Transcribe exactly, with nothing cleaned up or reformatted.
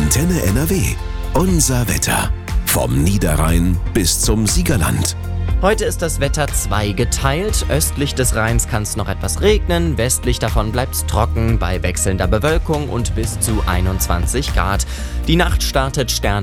Antenne N R W. Unser Wetter. Vom Niederrhein bis zum Siegerland. Heute ist das Wetter zweigeteilt. Östlich des Rheins kann es noch etwas regnen, westlich davon bleibt es trocken bei wechselnder Bewölkung und bis zu einundzwanzig Grad. Die Nacht startet stern